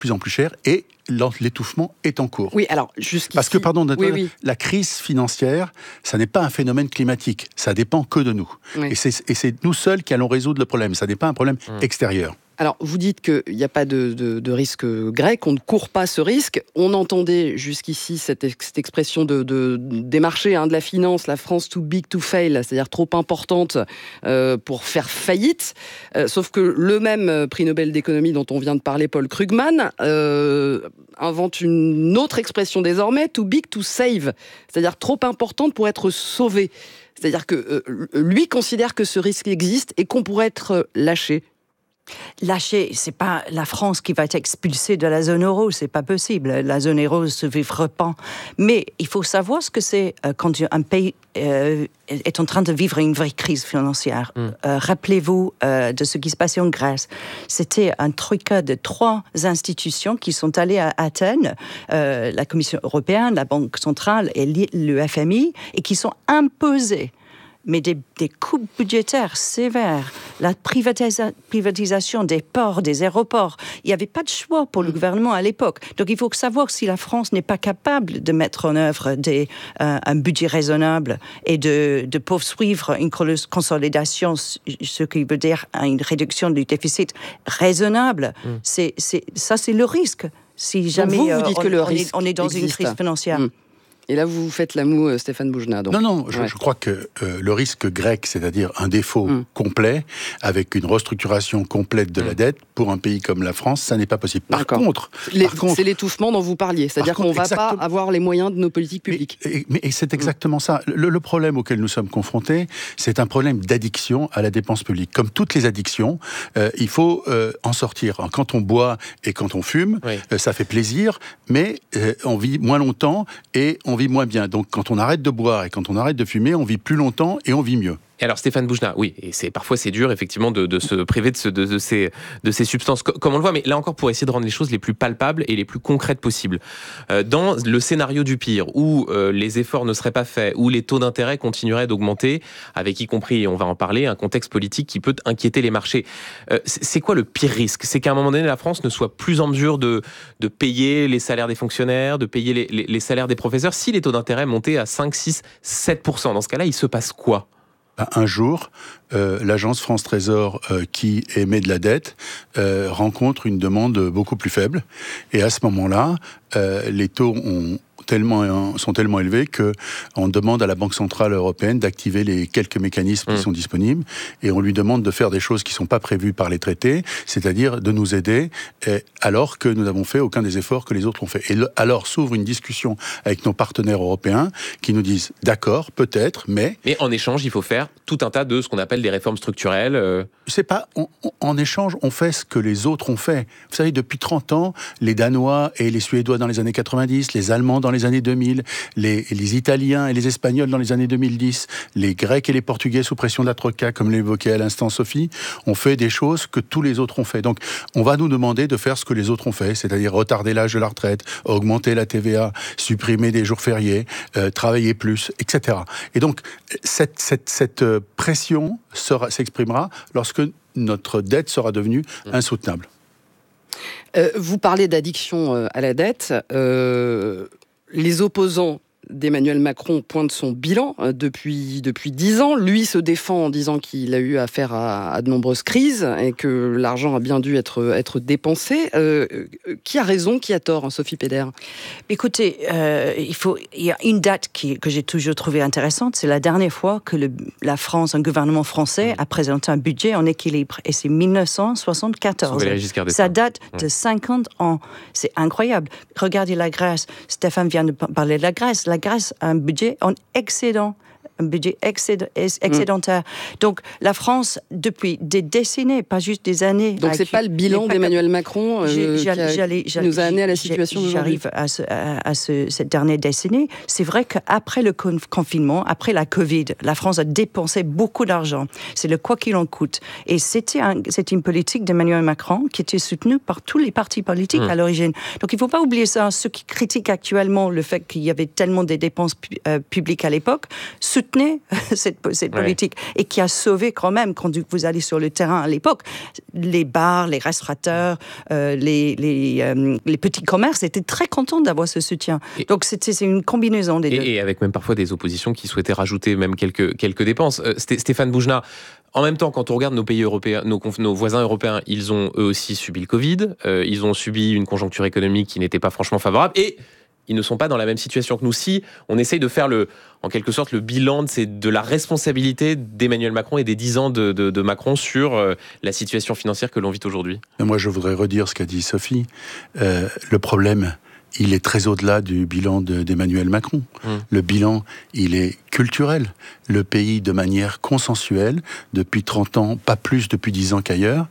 plus en plus cher et l'étouffement est en cours. Oui, alors jusqu'ici... Parce que, oui. la crise financière, ça n'est pas un phénomène climatique, ça dépend que de nous. Oui. Et c'est nous seuls qui allons résoudre le problème, ça n'est pas un problème extérieur. Alors, vous dites qu'il n'y a pas de risque grec, on ne court pas ce risque. On entendait jusqu'ici cette expression des marchés, de la finance, la France too big to fail, c'est-à-dire trop importante pour faire faillite. Sauf que le même prix Nobel d'économie dont on vient de parler, Paul Krugman, invente une autre expression désormais, too big to save, c'est-à-dire trop importante pour être sauvée. C'est-à-dire que lui considère que ce risque existe et qu'on pourrait être lâché. Lâcher, c'est pas la France qui va être expulsée de la zone euro, c'est pas possible. La zone euro se vivra pas. Mais il faut savoir ce que c'est quand un pays est en train de vivre une vraie crise financière. Rappelez-vous de ce qui se passait en Grèce. C'était un troïka de 3 institutions qui sont allées à Athènes, la Commission européenne, la Banque centrale et le FMI, et qui sont imposées mais des coupes budgétaires sévères, la privatisation des ports, des aéroports. Il n'y avait pas de choix pour le gouvernement à l'époque. Donc il faut savoir si la France n'est pas capable de mettre en œuvre un budget raisonnable et de poursuivre une consolidation, ce qui veut dire une réduction du déficit raisonnable. C'est le risque. Si jamais vous dites que le risque on est dans existe. Une crise financière. Et là, vous faites la moue, Stéphane Boujna. Donc. Non, je crois que le risque grec, c'est-à-dire un défaut complet, avec une restructuration complète de la dette, pour un pays comme la France, ça n'est pas possible. Par contre, c'est l'étouffement dont vous parliez. C'est-à-dire qu'on ne va pas avoir les moyens de nos politiques publiques. Mais c'est exactement ça. Le problème auquel nous sommes confrontés, c'est un problème d'addiction à la dépense publique. Comme toutes les addictions, il faut en sortir. Quand on boit et quand on fume, ça fait plaisir, mais on vit moins longtemps et on vit moins bien. Donc quand on arrête de boire et quand on arrête de fumer, on vit plus longtemps et on vit mieux. Et alors Stéphane Boujna, oui, et parfois c'est dur effectivement de se priver de ces substances, comme on le voit, mais là encore pour essayer de rendre les choses les plus palpables et les plus concrètes possibles. Dans le scénario du pire, où les efforts ne seraient pas faits, où les taux d'intérêt continueraient d'augmenter, avec y compris, et on va en parler, un contexte politique qui peut inquiéter les marchés. C'est quoi le pire risque ? C'est qu'à un moment donné, la France ne soit plus en mesure de payer les salaires des fonctionnaires, de payer les salaires des professeurs, si les taux d'intérêt montaient à 5, 6, 7%. Dans ce cas-là, il se passe quoi ? Un jour, l'agence France Trésor qui émet de la dette rencontre une demande beaucoup plus faible. Et à ce moment-là, les taux sont tellement élevés qu'on demande à la Banque Centrale Européenne d'activer les quelques mécanismes qui sont disponibles et on lui demande de faire des choses qui ne sont pas prévues par les traités, c'est-à-dire de nous aider alors que nous n'avons fait aucun des efforts que les autres ont fait. Et alors s'ouvre une discussion avec nos partenaires européens qui nous disent d'accord, peut-être, mais... Mais en échange, il faut faire tout un tas de ce qu'on appelle des réformes structurelles. C'est pas... En échange, on fait ce que les autres ont fait. Vous savez, depuis 30 ans, les Danois et les Suédois dans les années 90, les Allemands dans les années 2000, les Italiens et les Espagnols dans les années 2010, les Grecs et les Portugais sous pression de la Troïka, comme l'évoquait à l'instant Sophie, ont fait des choses que tous les autres ont fait. Donc, on va nous demander de faire ce que les autres ont fait, c'est-à-dire retarder l'âge de la retraite, augmenter la TVA, supprimer des jours fériés, travailler plus, etc. Et donc, cette pression s'exprimera lorsque notre dette sera devenue insoutenable. Vous parlez d'addiction à la dette. Les opposants d'Emmanuel Macron pointe son bilan depuis 10 ans. Lui se défend en disant qu'il a eu affaire à de nombreuses crises et que l'argent a bien dû être dépensé. Qui a raison, qui a tort, Sophie Péder ? Écoutez, il y a une date que j'ai toujours trouvée intéressante. C'est la dernière fois que la France, un gouvernement français, a présenté un budget en équilibre. Et c'est 1974. Ça date de 50 ans. C'est incroyable. Regardez la Grèce. Stéphane vient de parler de la Grèce. La Grèce a un budget en excédent. Un budget excédentaire. Donc, la France, depuis des décennies, pas juste des années... Donc, c'est pas le bilan d'Emmanuel Macron qui nous a amené à la situation d'aujourd'hui. J'arrive à cette dernière décennie. C'est vrai qu'après le confinement, après la Covid, la France a dépensé beaucoup d'argent. C'est le quoi qu'il en coûte. Et c'était une politique d'Emmanuel Macron qui était soutenue par tous les partis politiques à l'origine. Donc, il ne faut pas oublier ça. Ceux qui critiquent actuellement le fait qu'il y avait tellement de dépenses publiques à l'époque, soutenaient soutenait cette politique et qui a sauvé quand même, quand vous allez sur le terrain à l'époque, les bars, les restaurateurs, les petits commerces étaient très contents d'avoir ce soutien. Donc c'est une combinaison des deux. Et avec même parfois des oppositions qui souhaitaient rajouter même quelques dépenses. Stéphane Boujnah, en même temps, quand on regarde nos pays européens, nos voisins européens, ils ont eux aussi subi le Covid, ils ont subi une conjoncture économique qui n'était pas franchement favorable, et ils ne sont pas dans la même situation que nous. Si on essaye de faire en quelque sorte le bilan de la responsabilité d'Emmanuel Macron et des 10 ans de Macron sur la situation financière que l'on vit aujourd'hui. Moi, je voudrais redire ce qu'a dit Sophie. Le problème, il est très au-delà du bilan d'Emmanuel Macron. Le bilan, il est culturel. Le pays, de manière consensuelle, depuis 30 ans, pas plus depuis 10 ans qu'ailleurs,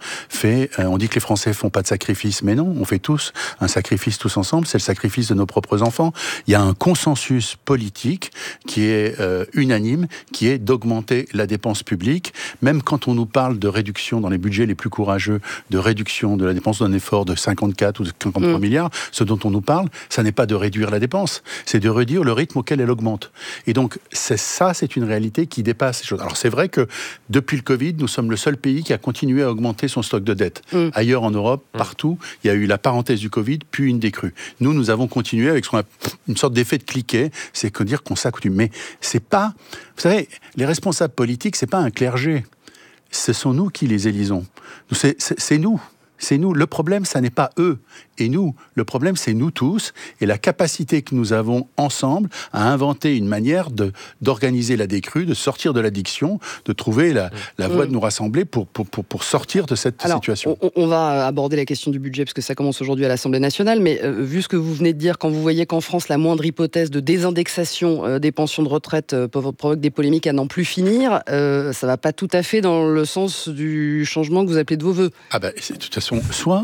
on dit que les Français font pas de sacrifice, mais non, on fait tous un sacrifice tous ensemble, c'est le sacrifice de nos propres enfants. Il y a un consensus politique qui est unanime, qui est d'augmenter la dépense publique, même quand on nous parle de réduction dans les budgets les plus courageux, de réduction de la dépense d'un effort de 54 ou de 53 milliards, ce dont on nous parle, ça n'est pas de réduire la dépense, c'est de réduire le rythme auquel elle augmente. Et donc, c'est une réalité qui dépasse ces choses. Alors, c'est vrai que depuis le Covid, nous sommes le seul pays qui a continué à augmenter son stock de dette. Ailleurs en Europe, partout, il y a eu la parenthèse du Covid, puis une décrue. Nous avons continué avec une sorte d'effet de cliquet, c'est que dire qu'on s'accoutume. Mais c'est pas... Vous savez, les responsables politiques, c'est pas un clergé. Ce sont nous qui les élisons. C'est nous. C'est nous. Le problème, ça n'est pas eux et nous. Le problème, c'est nous tous et la capacité que nous avons ensemble à inventer une manière d'organiser la décrue, de sortir de l'addiction, de trouver la voie de nous rassembler pour sortir de cette situation. On va aborder la question du budget parce que ça commence aujourd'hui à l'Assemblée nationale, mais vu ce que vous venez de dire, quand vous voyez qu'en France, la moindre hypothèse de désindexation des pensions de retraite provoque des polémiques à n'en plus finir, ça va pas tout à fait dans le sens du changement que vous appelez de vos voeux. Ah ben, de toute façon, soit,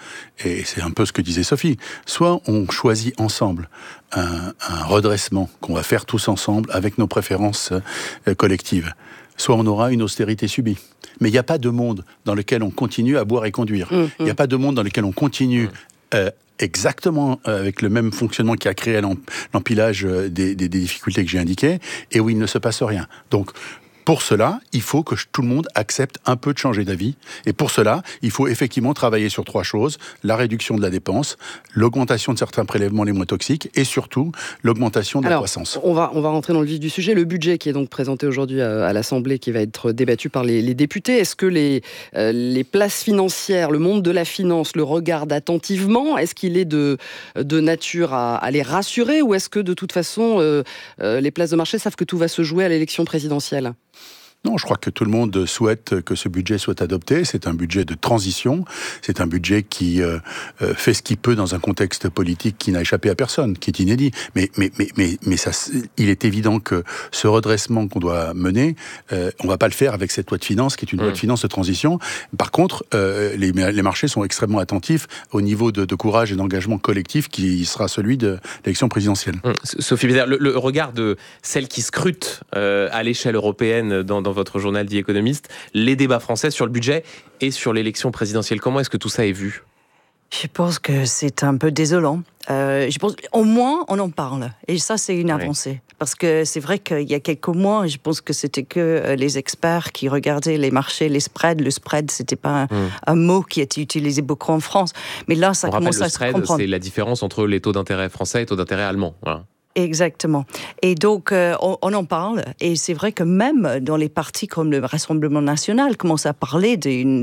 et c'est un peu ce que disait Sophie, soit on choisit ensemble un redressement qu'on va faire tous ensemble avec nos préférences collectives, soit on aura une austérité subie. Mais il n'y a pas de monde dans lequel on continue à boire et conduire. Il n'y a pas de monde dans lequel on continue exactement avec le même fonctionnement qui a créé l'empilage des difficultés que j'ai indiquées, et où il ne se passe rien. Donc, pour cela, il faut que tout le monde accepte un peu de changer d'avis. Et pour cela, il faut effectivement travailler sur 3 choses. La réduction de la dépense, l'augmentation de certains prélèvements les moins toxiques et surtout l'augmentation de la croissance. On va rentrer dans le vif du sujet. Le budget qui est donc présenté aujourd'hui à l'Assemblée, qui va être débattu par les députés. Est-ce que les places financières, le monde de la finance le regarde attentivement ? Est-ce qu'il est de nature à les rassurer ? Ou est-ce que de toute façon, les places de marché savent que tout va se jouer à l'élection présidentielle ? Non, je crois que tout le monde souhaite que ce budget soit adopté. C'est un budget de transition. C'est un budget qui fait ce qu'il peut dans un contexte politique qui n'a échappé à personne, qui est inédit. Mais ça, il est évident que ce redressement qu'on doit mener, on va pas le faire avec cette loi de finances, qui est une loi de finances de transition. Par contre, les marchés sont extrêmement attentifs au niveau de courage et d'engagement collectif qui sera celui de l'élection présidentielle. Sophie Bézère, le regard de celle qui scrute à l'échelle européenne dans votre journal The Economist, les débats français sur le budget et sur l'élection présidentielle. Comment est-ce que tout ça est vu ? Je pense que c'est un peu désolant. Je pense, au moins, on en parle. Et ça, c'est une avancée. Parce que c'est vrai qu'il y a quelques mois, je pense que c'était que les experts qui regardaient les marchés, les spreads. Le spread, c'était pas un mot qui était utilisé beaucoup en France. Mais là, ça commence à se comprendre. Le spread, c'est la différence entre les taux d'intérêt français et les taux d'intérêt allemands. Voilà. Exactement. Et donc, on en parle. Et c'est vrai que même dans les partis comme le Rassemblement national commence à parler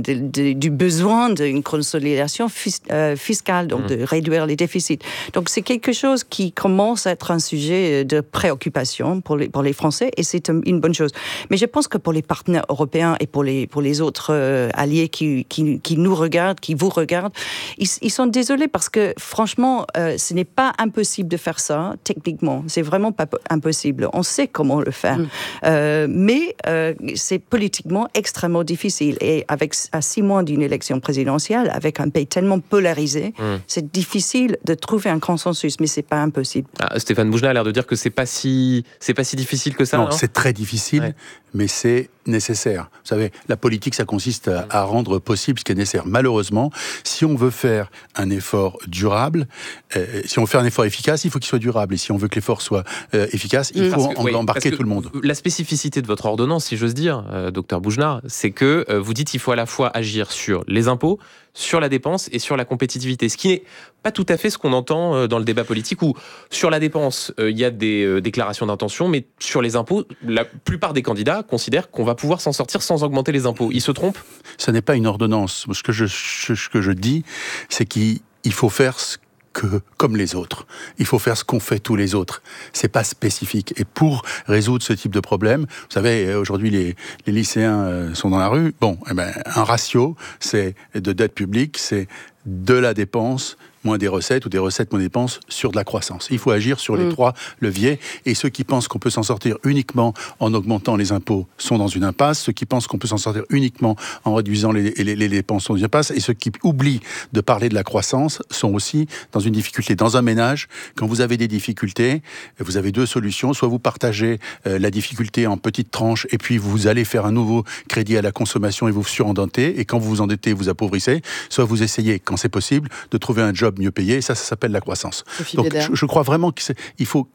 du besoin d'une consolidation fiscale, donc de réduire les déficits. Donc, c'est quelque chose qui commence à être un sujet de préoccupation pour les Français, et c'est une bonne chose. Mais je pense que pour les partenaires européens et pour les autres alliés qui nous regardent, qui vous regardent, ils sont désolés parce que, franchement, ce n'est pas impossible de faire ça, techniquement. C'est vraiment pas impossible. On sait comment le faire. Mais c'est politiquement extrêmement difficile. Et à 6 mois d'une élection présidentielle, avec un pays tellement polarisé, c'est difficile de trouver un consensus, mais c'est pas impossible. Stéphane Boujnah a l'air de dire que c'est pas si difficile que ça. Non, c'est très difficile, mais c'est nécessaire. Vous savez, la politique, ça consiste à rendre possible ce qui est nécessaire. Malheureusement, si on veut faire un effort durable, si on veut faire un effort efficace, il faut qu'il soit durable. Et si on veut veut que l'effort soit efficace, il faut embarquer tout le monde. La spécificité de votre ordonnance, si j'ose dire, docteur Bougenat, c'est que vous dites qu'il faut à la fois agir sur les impôts, sur la dépense et sur la compétitivité. Ce qui n'est pas tout à fait ce qu'on entend dans le débat politique où sur la dépense, il y a des déclarations d'intention, mais sur les impôts, la plupart des candidats considèrent qu'on va pouvoir s'en sortir sans augmenter les impôts. Ils se trompent ? Ce n'est pas une ordonnance. Ce que je dis, c'est qu'il faut faire comme les autres. Il faut faire ce qu'ont fait tous les autres. C'est pas spécifique. Et pour résoudre ce type de problème, vous savez, aujourd'hui, les lycéens sont dans la rue. Bon, un ratio, c'est de dette publique, c'est de la dépense moins des recettes, ou des recettes moins des dépenses sur de la croissance. Il faut agir sur les trois leviers, et ceux qui pensent qu'on peut s'en sortir uniquement en augmentant les impôts sont dans une impasse, ceux qui pensent qu'on peut s'en sortir uniquement en réduisant les dépenses sont dans une impasse, et ceux qui oublient de parler de la croissance sont aussi dans une difficulté. Dans un ménage, quand vous avez des difficultés, vous avez deux solutions, soit vous partagez la difficulté en petites tranches, et puis vous allez faire un nouveau crédit à la consommation et vous surendentez, et quand vous vous endettez, vous appauvrissez, soit vous essayez, quand c'est possible, de trouver un job mieux payé, ça s'appelle la croissance. Donc je crois vraiment qu'il faut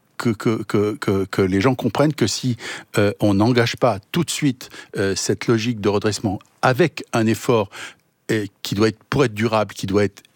que les gens comprennent que si on n'engage pas tout de suite cette logique de redressement avec un effort qui doit être, pour être durable, qui doit être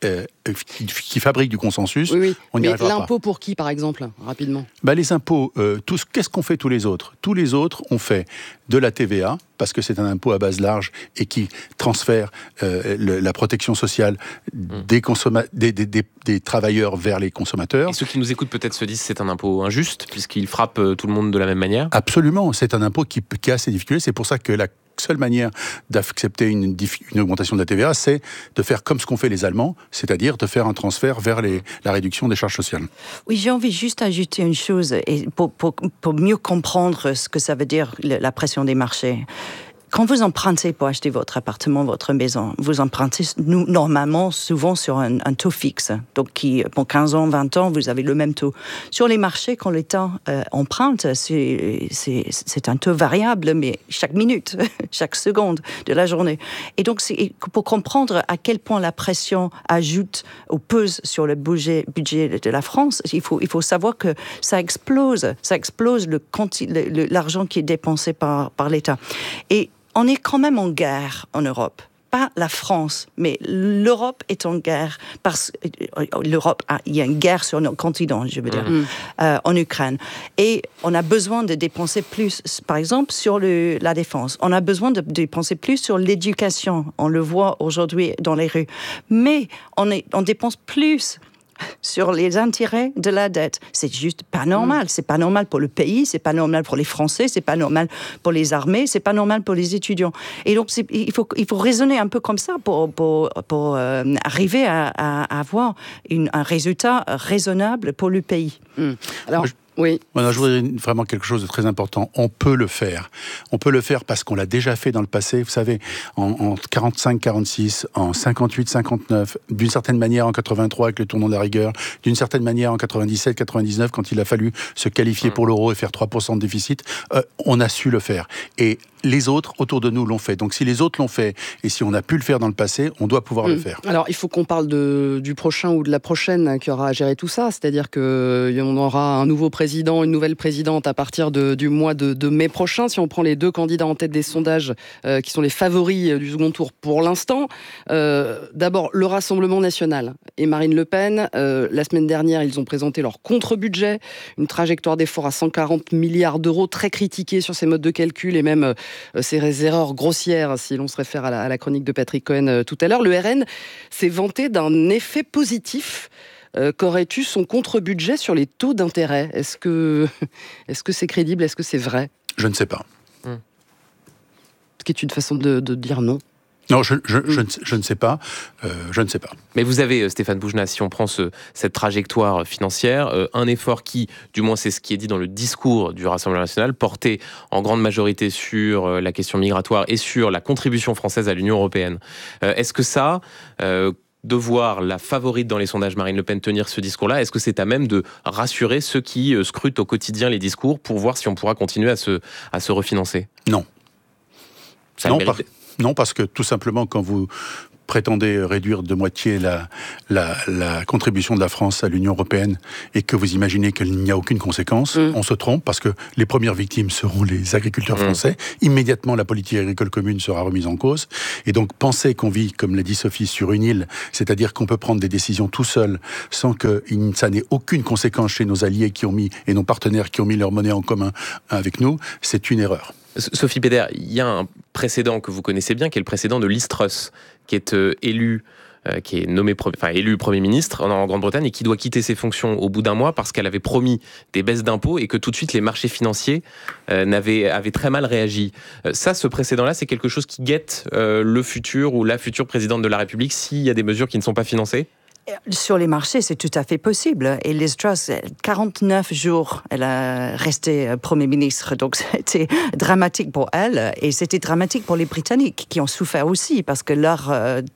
qui fabrique du consensus, on n'y arrivera pas. Mais l'impôt pour qui, par exemple, rapidement ? Les impôts, qu'est-ce qu'ont fait tous les autres ? Tous les autres ont fait de la TVA, parce que c'est un impôt à base large et qui transfère la protection sociale des travailleurs vers les consommateurs. Et ceux qui nous écoutent peut-être se disent que c'est un impôt injuste, puisqu'il frappe tout le monde de la même manière. Absolument, c'est un impôt qui a ses difficultés, c'est pour ça que la seule manière d'accepter une augmentation de la TVA, c'est de faire comme ce qu'ont fait les Allemands, c'est-à-dire de faire un transfert vers la réduction des charges sociales. Oui, j'ai envie juste d'ajouter une chose, et pour mieux comprendre ce que ça veut dire la pression des marchés. Quand vous empruntez pour acheter votre appartement, votre maison, vous empruntez normalement souvent sur un taux fixe. Donc, pour 15 ans, 20 ans, vous avez le même taux. Sur les marchés, quand l'État emprunte, c'est un taux variable, mais chaque minute, chaque seconde de la journée. Et donc, pour comprendre à quel point la pression ajoute ou pèse sur le budget de la France, il faut savoir que ça explose l'argent qui est dépensé par l'État. Et on est quand même en guerre en Europe. Pas la France, mais l'Europe est en guerre. Parce que il y a une guerre sur notre continent, je veux dire, en Ukraine. Et on a besoin de dépenser plus, par exemple, sur la défense. On a besoin de dépenser plus sur l'éducation. On le voit aujourd'hui dans les rues. Mais on dépense plus sur les intérêts de la dette. C'est juste pas normal. C'est pas normal pour le pays, c'est pas normal pour les Français, c'est pas normal pour les armées, c'est pas normal pour les étudiants. Et donc, il faut raisonner un peu comme ça pour arriver à avoir un résultat raisonnable pour le pays. Alors... Oui. Je voudrais vraiment quelque chose de très important. On peut le faire. On peut le faire parce qu'on l'a déjà fait dans le passé. Vous savez, en 45-46, en 58-59, d'une certaine manière en 83 avec le tournant de la rigueur, d'une certaine manière en 97-99 quand il a fallu se qualifier pour l'euro et faire 3% de déficit, on a su le faire. Et les autres autour de nous l'ont fait. Donc si les autres l'ont fait et si on a pu le faire dans le passé, on doit pouvoir le faire. Alors il faut qu'on parle du prochain ou de la prochaine qui aura à gérer tout ça. C'est-à-dire qu'on aura un nouveau président, une nouvelle présidente à partir du mois de mai prochain. Si on prend les deux candidats en tête des sondages qui sont les favoris du second tour pour l'instant, d'abord le Rassemblement national et Marine Le Pen. La semaine dernière, ils ont présenté leur contre-budget, une trajectoire d'effort à 140 milliards d'euros, très critiquée sur ses modes de calcul et même ces erreurs grossières, si l'on se réfère à la chronique de Patrick Cohen tout à l'heure. Le RN s'est vanté d'un effet positif qu'aurait eu son contre-budget sur les taux d'intérêt. Est-ce que c'est crédible ? Est-ce que c'est vrai ? Je ne sais pas. Ce qui est une façon de dire non. Non, je ne sais pas. Je ne sais pas. Mais vous avez, Stéphane Bougenat, si on prend cette trajectoire financière, un effort qui, du moins c'est ce qui est dit dans le discours du Rassemblement national, portait en grande majorité sur la question migratoire et sur la contribution française à l'Union européenne. Est-ce que ça... de voir la favorite dans les sondages Marine Le Pen tenir ce discours-là, est-ce que c'est à même de rassurer ceux qui scrutent au quotidien les discours pour voir si on pourra continuer à se refinancer ? Non. Non, parce que tout simplement, quand vous prétendez réduire de moitié la contribution de la France à l'Union européenne et que vous imaginez qu'il n'y a aucune conséquence, on se trompe parce que les premières victimes seront les agriculteurs français. Immédiatement, la politique agricole commune sera remise en cause. Et donc, penser qu'on vit, comme l'a dit Sophie, sur une île, c'est-à-dire qu'on peut prendre des décisions tout seul sans que ça n'ait aucune conséquence chez nos alliés et nos partenaires qui ont mis leur monnaie en commun avec nous, c'est une erreur. Sophie Péder, il y a un précédent que vous connaissez bien, qui est le précédent de Liz Truss, qui est élu Premier ministre en Grande-Bretagne et qui doit quitter ses fonctions au bout d'un mois parce qu'elle avait promis des baisses d'impôts et que tout de suite les marchés financiers avaient très mal réagi. Ce précédent-là, c'est quelque chose qui guette le futur ou la future présidente de la République s'il y a des mesures qui ne sont pas financées ? Sur les marchés, c'est tout à fait possible. Et Liz Truss, 49 jours, elle a resté Premier ministre. Donc, c'était dramatique pour elle. Et c'était dramatique pour les Britanniques, qui ont souffert aussi, parce que leur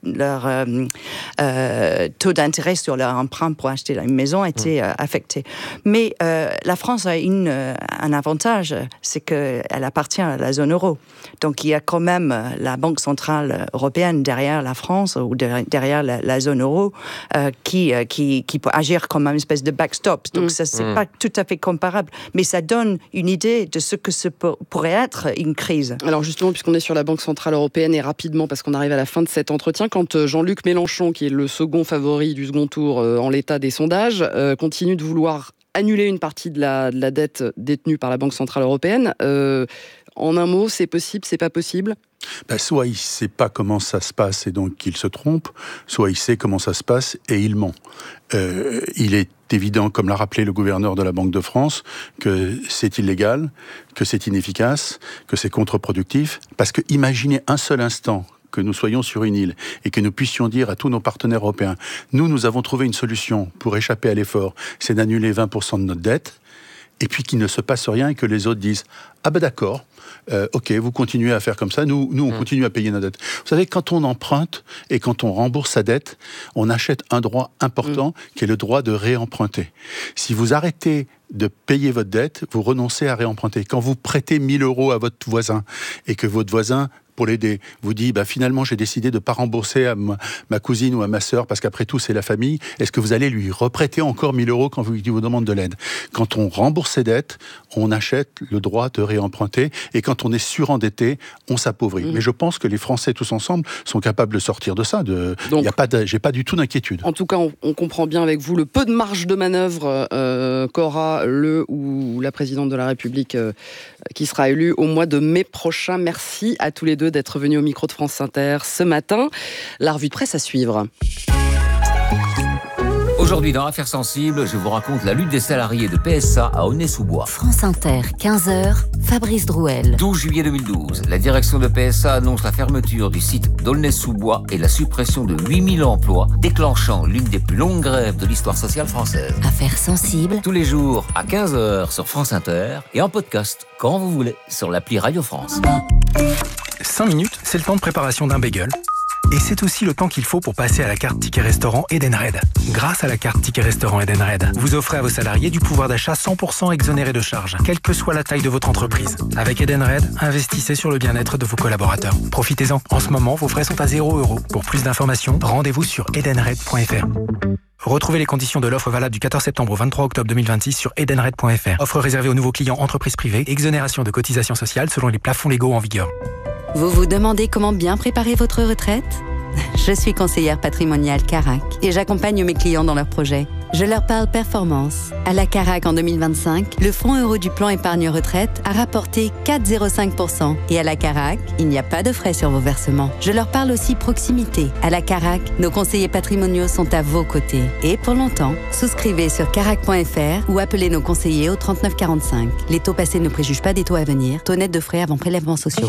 taux d'intérêt sur leur emprunt pour acheter une maison était affecté. Mais la France a un avantage, c'est qu'elle appartient à la zone euro. Donc, il y a quand même la Banque centrale européenne derrière la France, ou derrière la zone euro, qui peut agir comme une espèce de backstop. Donc, ça, c'est pas tout à fait comparable. Mais ça donne une idée de ce que pourrait être une crise. Alors, justement, puisqu'on est sur la Banque centrale européenne, et rapidement, parce qu'on arrive à la fin de cet entretien, quand Jean-Luc Mélenchon, qui est le second favori du second tour en l'état des sondages, continue de vouloir annuler une partie de la dette détenue par la Banque centrale européenne, en un mot, c'est possible, c'est pas possible ? Soit il ne sait pas comment ça se passe et donc il se trompe, soit il sait comment ça se passe et il ment. Il est évident, comme l'a rappelé le gouverneur de la Banque de France, que c'est illégal, que c'est inefficace, que c'est contre-productif, parce que imaginez un seul instant que nous soyons sur une île et que nous puissions dire à tous nos partenaires européens, nous avons trouvé une solution pour échapper à l'effort, c'est d'annuler 20% de notre dette, et puis qu'il ne se passe rien et que les autres disent « Ah ben d'accord, ok, vous continuez à faire comme ça, nous on continue à payer nos dettes. » Vous savez, quand on emprunte et quand on rembourse sa dette, on achète un droit important qui est le droit de réemprunter. Si vous arrêtez de payer votre dette, vous renoncez à réemprunter. Quand vous prêtez 1 000 € à votre voisin et que votre voisin, pour l'aider, vous dit finalement j'ai décidé de ne pas rembourser à ma cousine ou à ma sœur parce qu'après tout c'est la famille, est-ce que vous allez lui reprêter encore 1 000 € quand il vous demande de l'aide ? Quand on rembourse ses dettes, on achète le droit de réemprunter et quand on est surendetté, on s'appauvrit. Mais je pense que les Français tous ensemble sont capables de sortir de ça. Donc, j'ai pas du tout d'inquiétude. En tout cas, on comprend bien avec vous le peu de marge de manœuvre qu'aura le ou la présidente de la République qui sera élue au mois de mai prochain. Merci à tous les deux d'être venus au micro de France Inter ce matin. La revue de presse à suivre. Aujourd'hui, dans Affaires sensibles, je vous raconte la lutte des salariés de PSA à Aulnay-sous-Bois. France Inter, 15h, Fabrice Drouel. 12 juillet 2012, la direction de PSA annonce la fermeture du site d'Aulnay-sous-Bois et la suppression de 8000 emplois, déclenchant l'une des plus longues grèves de l'histoire sociale française. Affaires sensibles. Tous les jours à 15h sur France Inter et en podcast quand vous voulez sur l'appli Radio France. 5 minutes, c'est le temps de préparation d'un bagel. Et c'est aussi le temps qu'il faut pour passer à la carte Ticket Restaurant Edenred. Grâce à la carte Ticket Restaurant Edenred, vous offrez à vos salariés du pouvoir d'achat 100% exonéré de charges, quelle que soit la taille de votre entreprise. Avec Edenred, investissez sur le bien-être de vos collaborateurs. Profitez-en. En ce moment, vos frais sont à 0 €. Pour plus d'informations, rendez-vous sur edenred.fr. Retrouvez les conditions de l'offre valable du 14 septembre au 23 octobre 2026 sur edenred.fr. Offre réservée aux nouveaux clients entreprises privées, exonération de cotisations sociales selon les plafonds légaux en vigueur. Vous vous demandez comment bien préparer votre retraite ? Je suis conseillère patrimoniale Carac et j'accompagne mes clients dans leurs projets. Je leur parle performance. À la Carac en 2025, le fonds euro du plan épargne retraite a rapporté 4,05%. Et à la Carac, il n'y a pas de frais sur vos versements. Je leur parle aussi proximité. À la Carac, nos conseillers patrimoniaux sont à vos côtés. Et pour longtemps, souscrivez sur carac.fr ou appelez nos conseillers au 39 45. Les taux passés ne préjugent pas des taux à venir. Taux net de frais avant prélèvements sociaux.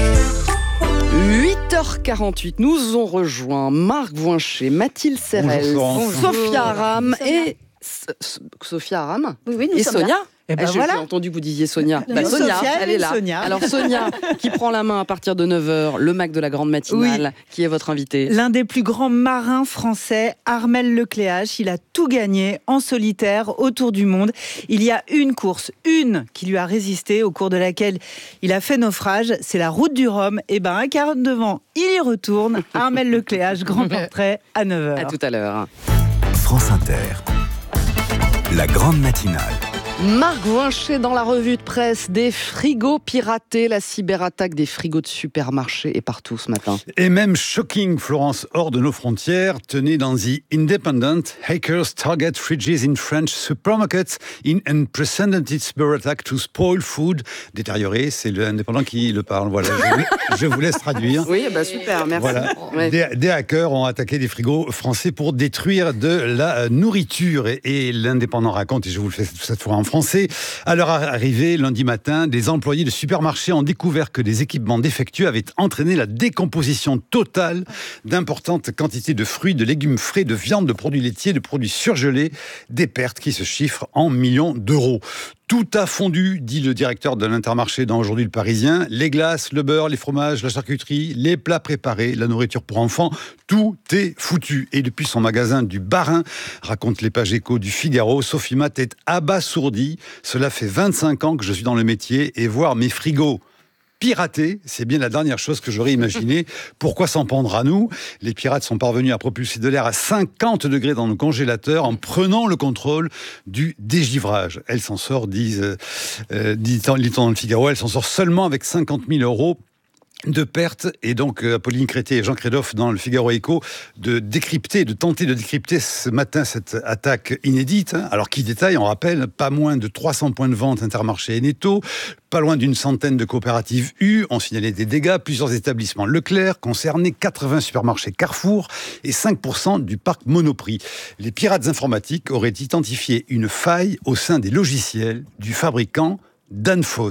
8h48, nous ont rejoint Marc Voincher, Mathilde Serrel, Sophia Aram et... Sophia Aram oui, et Sonia. Et ben J'ai voilà. entendu que vous disiez Sonia. Non, Sonia, Sophia, elle est là. Sonia. Alors Sonia, qui prend la main à partir de 9h, le Mac de la grande matinale, qui est votre invité. L'un des plus grands marins français, Armel Lecléache, il a tout gagné en solitaire autour du monde. Il y a une course, qui lui a résisté, au cours de laquelle il a fait naufrage, c'est la route du Rhum. Et ben, un quart d'heure devant, il y retourne. Armel Lecléache, grand portrait à 9h. À tout à l'heure. France Inter, la grande matinale. Marc Voinchet dans la revue de presse, des frigos piratés, la cyberattaque des frigos de supermarché est partout ce matin. Et même shocking, Florence, hors de nos frontières, tenez dans The Independent, hackers target fridges in French supermarkets in unprecedented cyberattack to spoil food. Détérioré, c'est l'Indépendant qui le parle. Voilà, je vous laisse traduire. Oui, bah super, merci. Voilà. Ouais. Des hackers ont attaqué des frigos français pour détruire de la nourriture. Et l'Indépendant raconte, et je vous le fais cette fois en français, à leur arrivée lundi matin, des employés de supermarchés ont découvert que des équipements défectueux avaient entraîné la décomposition totale d'importantes quantités de fruits, de légumes frais, de viande, de produits laitiers, de produits surgelés, des pertes qui se chiffrent en millions d'euros. Tout a fondu, dit le directeur de l'Intermarché dans Aujourd'hui le Parisien. Les glaces, le beurre, les fromages, la charcuterie, les plats préparés, la nourriture pour enfants, tout est foutu. Et depuis son magasin du Barin, raconte les pages échos du Figaro, Sophie Matt est abasourdie. Cela fait 25 ans que je suis dans le métier et voir mes frigos pirater, c'est bien la dernière chose que j'aurais imaginé. Pourquoi s'en prendre à nous ? Les pirates sont parvenus à propulser de l'air à 50 degrés dans nos congélateurs en prenant le contrôle du dégivrage. Elle s'en sort, dit-on dans le Figaro, elle s'en sort seulement avec 50 000 euros de pertes, et donc Apolline Crété et Jean Crédoff dans le Figaro Écho de tenter de décrypter ce matin cette attaque inédite. Alors qui détaille, on rappelle, pas moins de 300 points de vente Intermarché et Netto, pas loin d'une centaine de coopératives U ont signalé des dégâts, plusieurs établissements Leclerc concernés, 80 supermarchés Carrefour et 5% du parc Monoprix. Les pirates informatiques auraient identifié une faille au sein des logiciels du fabricant Danfoss,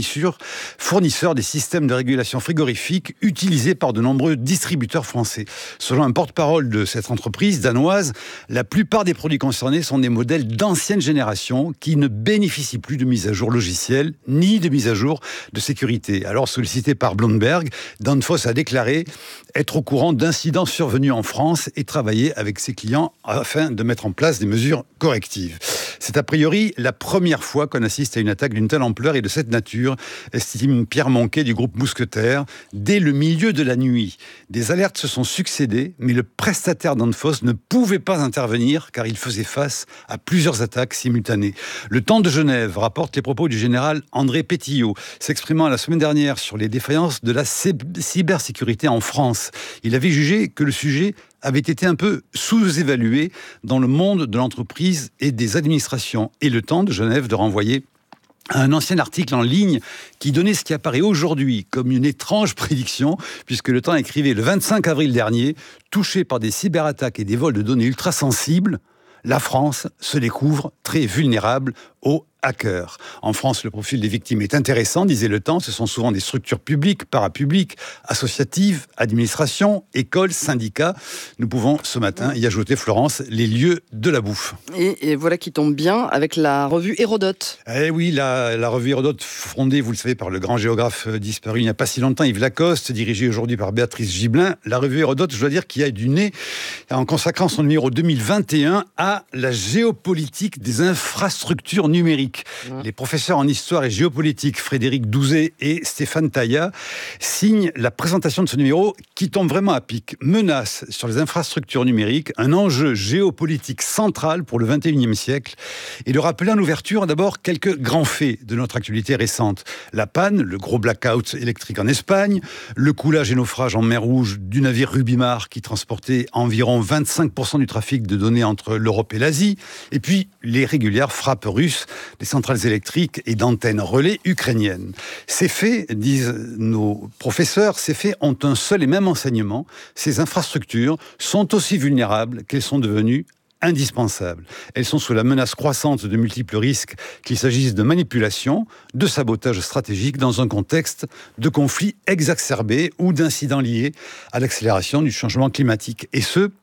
fournisseur des systèmes de régulation frigorifique utilisés par de nombreux distributeurs français. Selon un porte-parole de cette entreprise danoise, la plupart des produits concernés sont des modèles d'ancienne génération qui ne bénéficient plus de mise à jour logicielle ni de mise à jour de sécurité. Alors sollicité par Bloomberg, Danfoss a déclaré être au courant d'incidents survenus en France et travailler avec ses clients afin de mettre en place des mesures correctives. C'est a priori la première fois qu'on assiste à une attaque d'une telle ampleur et de cette nature, estime Pierre Monquet du groupe Mousquetaire. Dès le milieu de la nuit, des alertes se sont succédées, mais le prestataire Danfoss ne pouvait pas intervenir car il faisait face à plusieurs attaques simultanées. Le Temps de Genève rapporte les propos du général André Pétillot, s'exprimant la semaine dernière sur les défaillances de la cybersécurité en France. Il avait jugé que le sujet avait été un peu sous-évalué dans le monde de l'entreprise et des administrations. Et le Temps de Genève de renvoyer à un ancien article en ligne qui donnait ce qui apparaît aujourd'hui comme une étrange prédiction, puisque le Temps écrivait le 25 avril dernier, touché par des cyberattaques et des vols de données ultra-sensibles, la France se découvre très vulnérable aux hackers. En France, le profil des victimes est intéressant, disait le Temps. Ce sont souvent des structures publiques, parapubliques, associatives, administrations, écoles, syndicats. Nous pouvons ce matin y ajouter, Florence, les lieux de la bouffe. Et voilà qui tombe bien avec la revue Hérodote. Eh oui, la revue Hérodote, fondée, vous le savez, par le grand géographe disparu il n'y a pas si longtemps, Yves Lacoste, dirigée aujourd'hui par Béatrice Gibelin. La revue Hérodote, je dois dire, qui a du nez en consacrant son numéro 2021 à la géopolitique des infrastructures numériques. Les professeurs en histoire et géopolitique Frédéric Douzet et Stéphane Taillat signent la présentation de ce numéro qui tombe vraiment à pic. Menace sur les infrastructures numériques, un enjeu géopolitique central pour le XXIe siècle. Et de rappeler en ouverture d'abord quelques grands faits de notre actualité récente. La panne, le gros blackout électrique en Espagne, le coulage et naufrage en mer Rouge du navire Rubimar qui transportait environ 25% du trafic de données entre l'Europe et l'Asie, et puis les régulières frappes russes des centrales électriques et d'antennes relais ukrainiennes. Ces faits, disent nos professeurs, ces faits ont un seul et même enseignement. Ces infrastructures sont aussi vulnérables qu'elles sont devenues indispensables. Elles sont sous la menace croissante de multiples risques, qu'il s'agisse de manipulation, de sabotage stratégique dans un contexte de conflits exacerbés ou d'incidents liés à l'accélération du changement climatique. Et ce,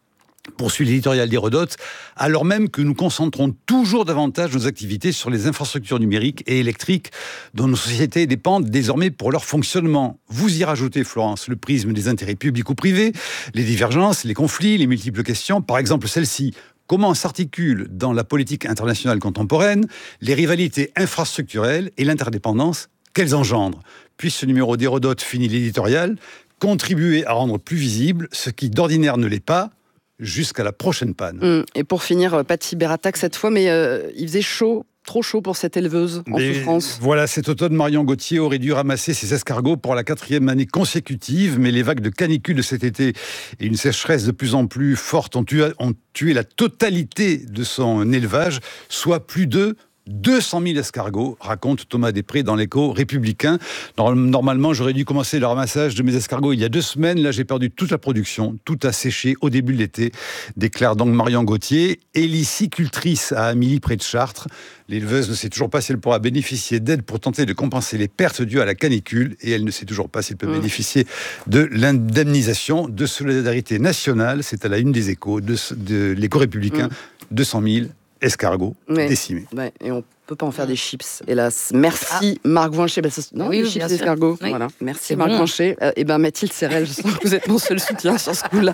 Poursuit l'éditorial d'Hérodote, alors même que nous concentrons toujours davantage nos activités sur les infrastructures numériques et électriques dont nos sociétés dépendent désormais pour leur fonctionnement. Vous y rajoutez, Florence, le prisme des intérêts publics ou privés, les divergences, les conflits, les multiples questions, par exemple celle-ci. Comment s'articulent dans la politique internationale contemporaine les rivalités infrastructurelles et l'interdépendance qu'elles engendrent? Puis ce numéro d'Hérodote finit l'éditorial, contribuer à rendre plus visible ce qui d'ordinaire ne l'est pas, jusqu'à la prochaine panne. Et pour finir, pas de cyberattaque cette fois, mais il faisait chaud, trop chaud pour cette éleveuse en souffrance. Voilà, cet automne, Marion Gauthier aurait dû ramasser ses escargots pour la 4e année consécutive, mais les vagues de canicule de cet été et une sécheresse de plus en plus forte ont tué la totalité de son élevage, soit plus de 200 000 escargots, raconte Thomas Després dans l'Écho républicain. Normalement, j'aurais dû commencer le ramassage de mes escargots il y a 2 semaines. Là, j'ai perdu toute la production. Tout a séché au début de l'été, déclare donc Marion Gauthier, hélicicultrice à Amélie près de Chartres. L'éleveuse ne sait toujours pas si elle pourra bénéficier d'aide pour tenter de compenser les pertes dues à la canicule, et elle ne sait toujours pas si elle peut bénéficier de l'indemnisation de solidarité nationale. C'est à la une des Échos, de l'Écho républicain, 200 000 escargots décimés. Ouais, et on peut pas en faire des chips, hélas. Merci Marc Voincher. Oui, des chips d'escargots. Oui. Voilà. Merci Marc Voincher. Et Mathilde Serrel, je sens que vous êtes mon seul soutien sur ce coup-là.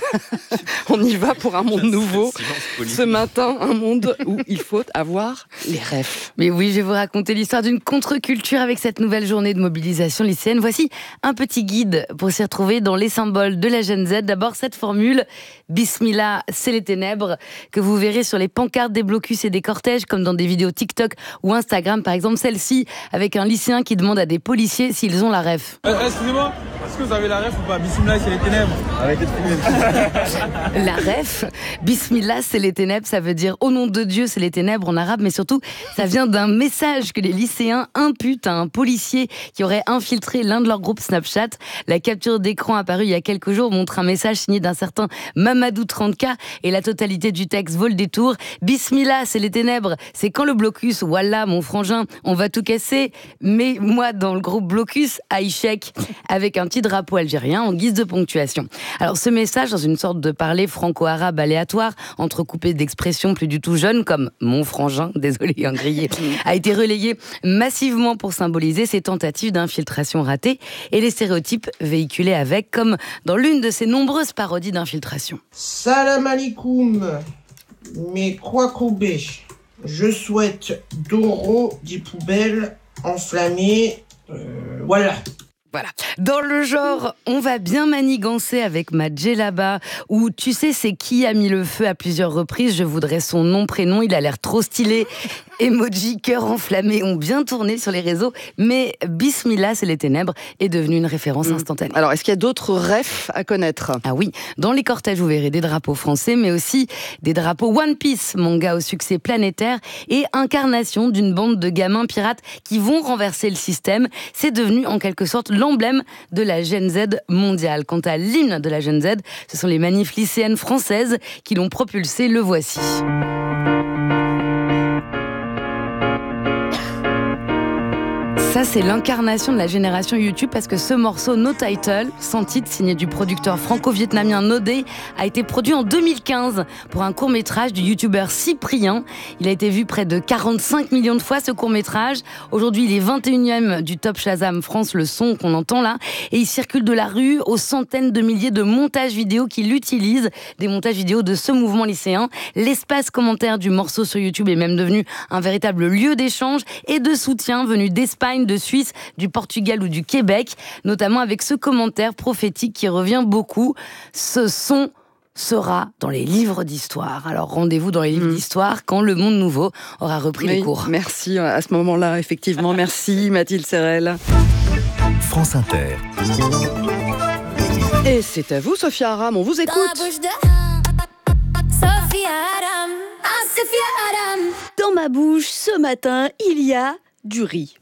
On y va pour un monde nouveau. Ce matin, un monde où il faut avoir les refs. Mais oui, je vais vous raconter l'histoire d'une contre-culture avec cette nouvelle journée de mobilisation lycéenne. Voici un petit guide pour s'y retrouver dans les symboles de la Gen Z. D'abord, cette formule, Bismillah, c'est les ténèbres, que vous verrez sur les pancartes des blocus et des cortèges, comme dans des vidéos TikTok ou Instagram, par exemple celle-ci, avec un lycéen qui demande à des policiers s'ils ont la ref. Excusez-moi, est-ce que vous avez la ref ou pas? Bismillah, c'est les ténèbres. Arrêtez de fumer. La ref, Bismillah, c'est les ténèbres, ça veut dire au nom de Dieu, c'est les ténèbres en arabe, mais surtout, ça vient d'un message que les lycéens imputent à un policier qui aurait infiltré l'un de leurs groupes Snapchat. La capture d'écran apparue il y a quelques jours montre un message signé d'un certain Mamadou 30K et la totalité du texte vaut le détour. Bismillah, c'est les ténèbres, c'est quand le blocus, voilà mon frangin, on va tout casser, mais moi dans le groupe blocus, Aïchek, avec un petit drapeau algérien en guise de ponctuation. Alors ce message, dans une sorte de parler franco-arabe aléatoire, entrecoupé d'expressions plus du tout jeunes, comme mon frangin, désolé un grillé, a été relayé massivement pour symboliser ces tentatives d'infiltration ratées et les stéréotypes véhiculés avec, comme dans l'une de ces nombreuses parodies d'infiltration. Salam alaikum, mes croix-coubés. Je souhaite Doro des poubelles enflammées. Voilà. Voilà. Dans le genre, on va bien manigancer avec ma djellaba, ou tu sais c'est qui a mis le feu à plusieurs reprises, je voudrais son nom, prénom, il a l'air trop stylé. Emoji, cœur enflammé ont bien tourné sur les réseaux, mais Bismillah, c'est les ténèbres, est devenu une référence instantanée. Alors, est-ce qu'il y a d'autres refs à connaître? Ah oui, dans les cortèges, vous verrez des drapeaux français, mais aussi des drapeaux One Piece, manga au succès planétaire, et incarnation d'une bande de gamins pirates qui vont renverser le système. C'est devenu en quelque sorte l'emblème de la Gen Z mondiale. Quant à l'hymne de la Gen Z, ce sont les manifs lycéennes françaises qui l'ont propulsé, le voici. Ça, c'est l'incarnation de la génération YouTube parce que ce morceau No Title, sans titre, signé du producteur franco-vietnamien No Day, a été produit en 2015 pour un court-métrage du youtubeur Cyprien. Il a été vu près de 45 millions de fois, ce court-métrage. Aujourd'hui, il est 21e du Top Shazam France, le son qu'on entend là. Et il circule de la rue aux centaines de milliers de montages vidéo qui l'utilisent, des montages vidéo de ce mouvement lycéen. L'espace commentaire du morceau sur YouTube est même devenu un véritable lieu d'échange et de soutien venu d'Espagne, de Suisse, du Portugal ou du Québec, notamment avec ce commentaire prophétique qui revient beaucoup. Ce son sera dans les livres d'histoire. Alors rendez-vous dans les livres d'histoire quand le monde nouveau aura repris les cours. Merci à ce moment-là, effectivement. Merci Mathilde Serrel. France Inter. Et c'est à vous, Sophia Aram, on vous écoute. Dans ma bouche, ce matin, il y a du riz.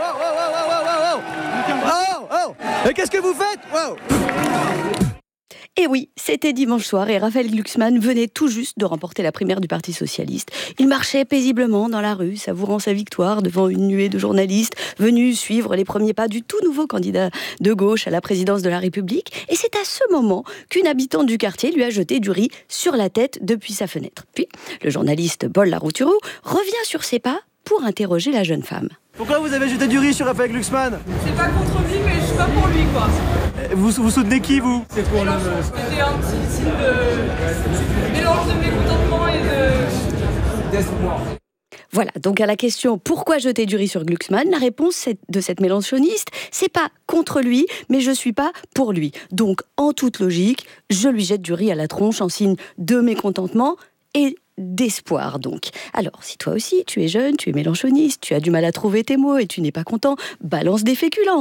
Oh, qu'est-ce que vous faites? Et oui, c'était dimanche soir et Raphaël Glucksmann venait tout juste de remporter la primaire du Parti Socialiste. Il marchait paisiblement dans la rue, savourant sa victoire devant une nuée de journalistes venus suivre les premiers pas du tout nouveau candidat de gauche à la présidence de la République. Et c'est à ce moment qu'une habitante du quartier lui a jeté du riz sur la tête depuis sa fenêtre. Puis, le journaliste Paul Larouturou revient sur ses pas pour interroger la jeune femme. Pourquoi vous avez jeté du riz sur Raphaël Glucksmann? C'est pas contre lui, mais je suis pas pour lui, quoi. Vous soutenez qui, vous? C'est pour Mélenchon. C'était un petit signe de mélange de mécontentement et d'espoir. Voilà, donc à la question « Pourquoi jeter du riz sur Glucksmann ?», la réponse de cette mélenchoniste, c'est pas contre lui, mais je suis pas pour lui. Donc, en toute logique, je lui jette du riz à la tronche en signe de mécontentement et d'espoir, donc. Alors, si toi aussi, tu es jeune, tu es mélenchoniste, tu as du mal à trouver tes mots et tu n'es pas content, balance des féculents.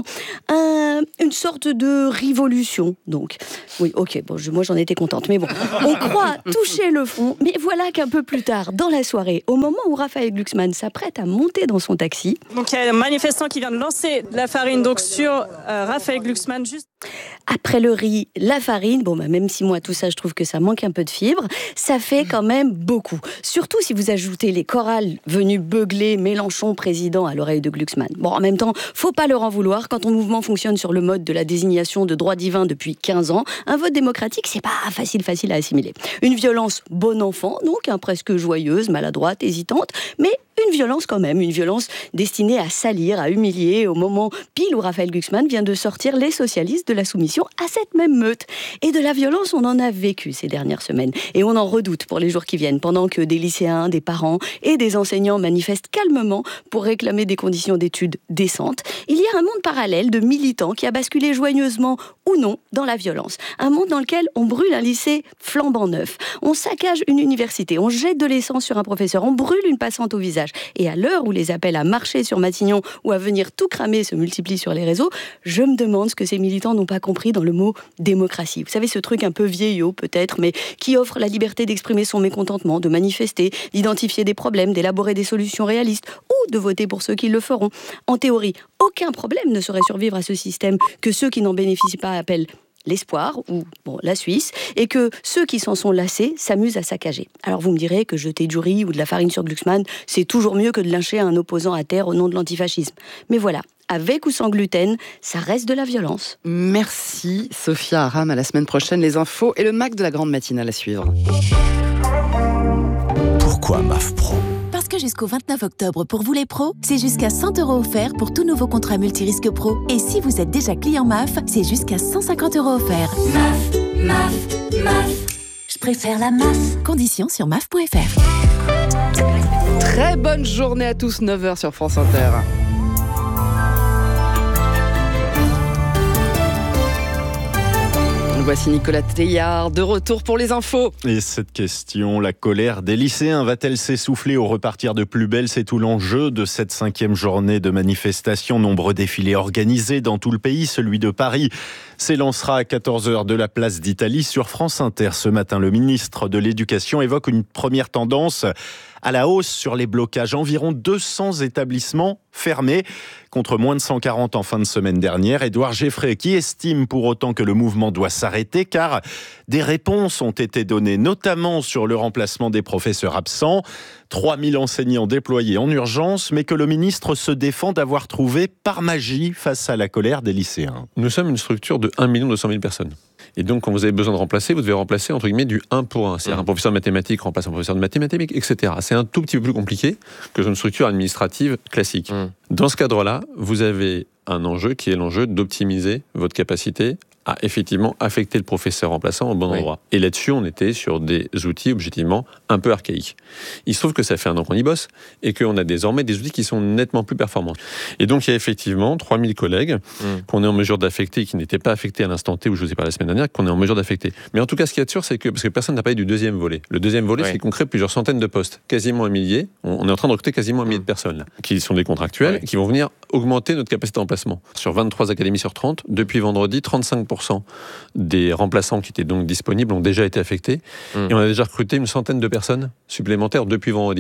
Une sorte de révolution, donc. Oui, ok, bon, moi j'en étais contente, mais bon, on croit toucher le fond, mais voilà qu'un peu plus tard, dans la soirée, au moment où Raphaël Glucksmann s'apprête à monter dans son taxi... Donc il y a un manifestant qui vient de lancer de la farine donc sur Raphaël Glucksmann, juste... Après le riz, la farine, bon, même si moi tout ça je trouve que ça manque un peu de fibres, ça fait quand même beaucoup. Surtout si vous ajoutez les chorales venues beugler Mélenchon président à l'oreille de Glucksmann. Bon, en même temps, faut pas leur en vouloir, quand ton mouvement fonctionne sur le mode de la désignation de droit divin depuis 15 ans, un vote démocratique, c'est pas facile à assimiler. Une violence bon enfant, donc, presque joyeuse, maladroite, hésitante, mais une violence quand même, une violence destinée à salir, à humilier, au moment pile où Raphaël Glucksmann vient de sortir les socialistes de la soumission à cette même meute. Et de la violence, on en a vécu ces dernières semaines. Et on en redoute pour les jours qui viennent, pendant que des lycéens, des parents et des enseignants manifestent calmement pour réclamer des conditions d'études décentes. Il y a un monde parallèle de militants qui a basculé joyeusement ou non dans la violence. Un monde dans lequel on brûle un lycée flambant neuf, on saccage une université, on jette de l'essence sur un professeur, on brûle une passante au visage. Et à l'heure où les appels à marcher sur Matignon ou à venir tout cramer se multiplient sur les réseaux, je me demande ce que ces militants n'ont pas compris dans le mot démocratie. Vous savez, ce truc un peu vieillot peut-être, mais qui offre la liberté d'exprimer son mécontentement, de manifester, d'identifier des problèmes, d'élaborer des solutions réalistes ou de voter pour ceux qui le feront. En théorie, aucun problème ne saurait survivre à ce système que ceux qui n'en bénéficient pas appellent l'espoir, ou la Suisse, et que ceux qui s'en sont lassés s'amusent à saccager. Alors vous me direz que jeter du riz ou de la farine sur Glucksmann, c'est toujours mieux que de lyncher un opposant à terre au nom de l'antifascisme. Mais voilà, avec ou sans gluten, ça reste de la violence. Merci Sophia Aram, à la semaine prochaine, les infos et le Mac de la grande matinale à suivre. Pourquoi MAF Pro ? Parce que jusqu'au 29 octobre, pour vous les pros, c'est jusqu'à 100 € offerts pour tout nouveau contrat multirisque pro. Et si vous êtes déjà client MAF, c'est jusqu'à 150 € offerts. MAF. Je préfère la MAF. Conditions sur MAF.fr. Très bonne journée à tous, 9h sur France Inter. Voici Nicolas Teillard, de retour pour les infos. Et cette question, la colère des lycéens va-t-elle s'essouffler au repartir de plus belle ? C'est tout l'enjeu de cette 5e journée de manifestation. Nombreux défilés organisés dans tout le pays. Celui de Paris s'élancera à 14h de la place d'Italie sur France Inter. Ce matin, le ministre de l'Éducation évoque une première tendance à la hausse sur les blocages. Environ 200 établissements fermés contre moins de 140 en fin de semaine dernière. Édouard Geffray qui estime pour autant que le mouvement doit s'arrêter car des réponses ont été données, notamment sur le remplacement des professeurs absents. 3000 enseignants déployés en urgence, mais que le ministre se défend d'avoir trouvé par magie face à la colère des lycéens. Nous sommes une structure de 1 200 000 personnes. Et donc, quand vous avez besoin de remplacer, vous devez remplacer, entre guillemets, du 1 pour 1. C'est-à-dire un professeur de mathématiques remplace un professeur de mathématiques, etc. C'est un tout petit peu plus compliqué que une structure administrative classique. Dans ce cadre-là, vous avez un enjeu qui est l'enjeu d'optimiser votre capacité à effectivement affecter le professeur remplaçant au bon endroit. Et là-dessus, on était sur des outils objectivement un peu archaïques. Il se trouve que ça fait un an qu'on y bosse et qu'on a désormais des outils qui sont nettement plus performants. Et donc, il y a effectivement 3000 collègues qu'on est en mesure d'affecter, qui n'étaient pas affectés à l'instant T où je vous ai parlé la semaine dernière, qu'on est en mesure d'affecter. Mais en tout cas, ce qu'il y a de sûr, c'est que, parce que personne n'a parlé du deuxième volet. Le deuxième volet, c'est qu'on crée plusieurs centaines de postes, quasiment un millier. On est en train de recruter quasiment un millier de personnes, là, qui sont des contractuels, qui vont venir augmenter notre capacité d'emplacement. Sur 23 académies sur 30, depuis vendredi, 35% des remplaçants qui étaient donc disponibles ont déjà été affectés. Et on a déjà recruté une centaine de personnes supplémentaires depuis vendredi.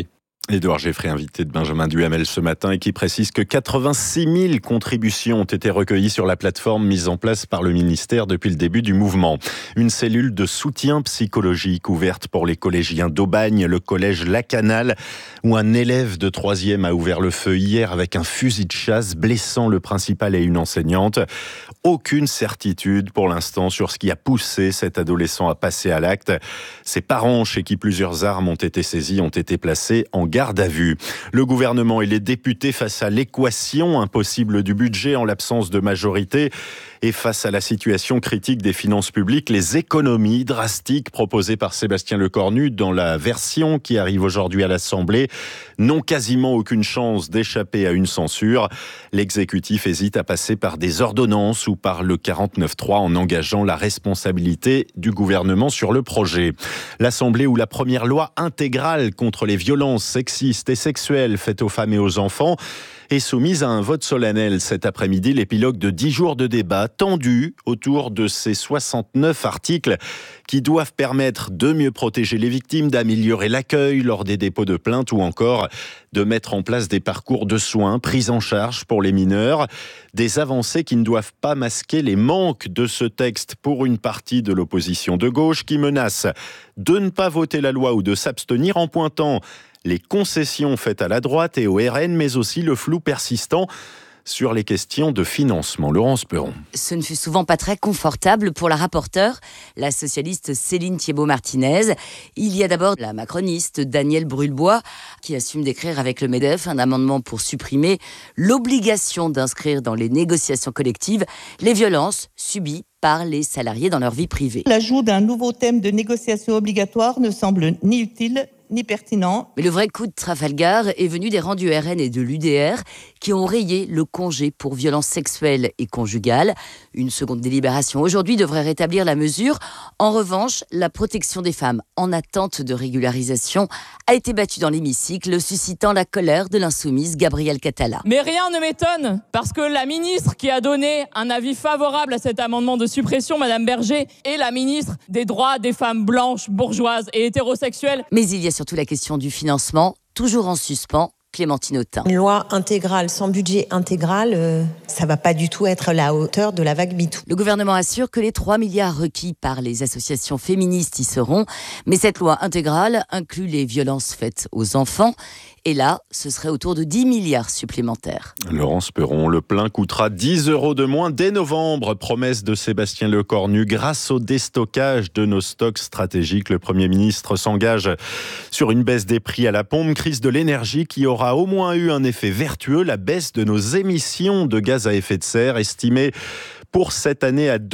Édouard Geffray, invité de Benjamin Duhamel ce matin, et qui précise que 86 000 contributions ont été recueillies sur la plateforme mise en place par le ministère depuis le début du mouvement. Une cellule de soutien psychologique ouverte pour les collégiens d'Aubagne, le collège Lacanal, où un élève de 3e a ouvert le feu hier avec un fusil de chasse, blessant le principal et une enseignante. Aucune certitude pour l'instant sur ce qui a poussé cet adolescent à passer à l'acte. Ses parents, chez qui plusieurs armes ont été saisies, ont été placés en garde à vue. Le gouvernement et les députés face à l'équation impossible du budget en l'absence de majorité et face à la situation critique des finances publiques, les économies drastiques proposées par Sébastien Lecornu dans la version qui arrive aujourd'hui à l'Assemblée n'ont quasiment aucune chance d'échapper à une censure. L'exécutif hésite à passer par des ordonnances ou par le 49.3 en engageant la responsabilité du gouvernement sur le projet. L'Assemblée où la première loi intégrale contre les violences sexistes et sexuelles faites aux femmes et aux enfants est soumise à un vote solennel cet après-midi, l'épilogue de 10 jours de débat tendu autour de ces 69 articles qui doivent permettre de mieux protéger les victimes, d'améliorer l'accueil lors des dépôts de plainte ou encore de mettre en place des parcours de soins pris en charge pour les mineurs. Des avancées qui ne doivent pas masquer les manques de ce texte pour une partie de l'opposition de gauche qui menace de ne pas voter la loi ou de s'abstenir en pointant les concessions faites à la droite et au RN, mais aussi le flou persistant sur les questions de financement. Laurence Perron. Ce ne fut souvent pas très confortable pour la rapporteure, la socialiste Céline Thiébaut-Martinez. Il y a d'abord la macroniste Danielle Brulebois qui assume d'écrire avec le MEDEF un amendement pour supprimer l'obligation d'inscrire dans les négociations collectives les violences subies par les salariés dans leur vie privée. L'ajout d'un nouveau thème de négociation obligatoire ne semble ni utile ni pertinent. Mais le vrai coup de Trafalgar est venu des rangs du RN et de l'UDR qui ont rayé le congé pour violences sexuelles et conjugales. Une seconde délibération aujourd'hui devrait rétablir la mesure. En revanche, la protection des femmes en attente de régularisation a été battue dans l'hémicycle, suscitant la colère de l'insoumise Gabrielle Catala. Mais rien ne m'étonne, parce que la ministre qui a donné un avis favorable à cet amendement de suppression, Madame Berger, est la ministre des droits des femmes blanches, bourgeoises et hétérosexuelles. Mais il y a surtout la question du financement, toujours en suspens. Clémentine Autain. Une loi intégrale sans budget intégral, ça va pas du tout être à la hauteur de la vague MeToo. Le gouvernement assure que les 3 milliards requis par les associations féministes y seront, mais cette loi intégrale inclut les violences faites aux enfants. Et là, ce serait autour de 10 milliards supplémentaires. Laurence Perron, le plein coûtera 10 € de moins dès novembre. Promesse de Sébastien Lecornu. Grâce au déstockage de nos stocks stratégiques, le Premier ministre s'engage sur une baisse des prix à la pompe. Crise de l'énergie qui aura au moins eu un effet vertueux. La baisse de nos émissions de gaz à effet de serre estimée pour cette année à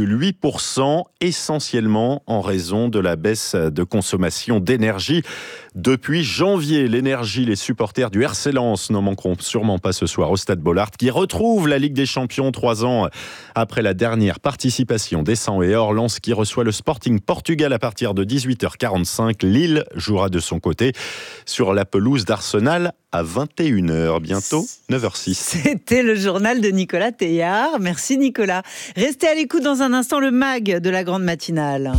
2,8%, essentiellement en raison de la baisse de consommation d'énergie. Depuis janvier, l'énergie, les supporters du RC Lens n'en manqueront sûrement pas ce soir au Stade Bollaert, qui retrouve la Ligue des Champions 3 ans après la dernière participation des 100 et or. Lens qui reçoit le Sporting Portugal à partir de 18h45. Lille jouera de son côté sur la pelouse d'Arsenal à 21h, bientôt 9h06. C'était le journal de Nicolas Teilhard. Merci Nicolas. Restez à l'écoute dans un instant, le MAG de la grande matinale.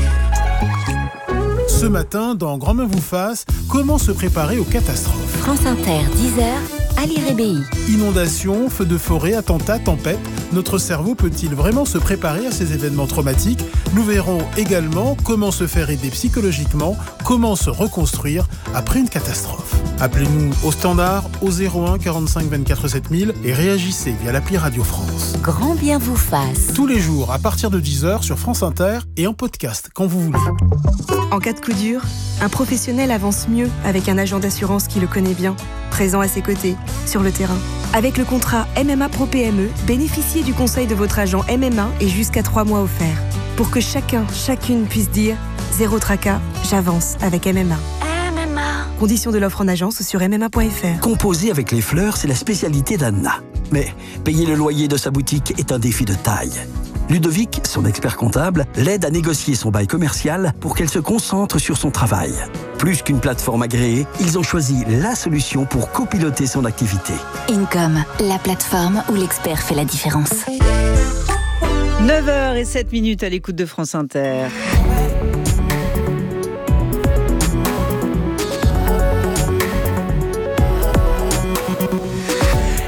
Ce matin, dans Grand Main vous fasse, comment se préparer aux catastrophes. France Inter, 10h, Ali Rébéi. Inondations, feux de forêt, attentats, tempêtes, notre cerveau peut-il vraiment se préparer à ces événements traumatiques ? Nous verrons également comment se faire aider psychologiquement, comment se reconstruire après une catastrophe. Appelez-nous au standard au 01 45 24 7000 et réagissez via l'appli Radio France. Grand bien vous fasse. Tous les jours à partir de 10h sur France Inter et en podcast quand vous voulez. En cas de coup dur, un professionnel avance mieux avec un agent d'assurance qui le connaît bien, présent à ses côtés, sur le terrain. Avec le contrat MMA Pro PME, bénéficiez du conseil de votre agent MMA et jusqu'à 3 mois offerts. Pour que chacune puisse dire « Zéro tracas, j'avance avec MMA ». Conditions de l'offre en agence ou sur MMA.fr. Composer avec les fleurs, c'est la spécialité d'Anna. Mais payer le loyer de sa boutique est un défi de taille. Ludovic, son expert comptable, l'aide à négocier son bail commercial pour qu'elle se concentre sur son travail. Plus qu'une plateforme agréée, ils ont choisi la solution pour copiloter son activité. Income, la plateforme où l'expert fait la différence. 9h07 à l'écoute de France Inter.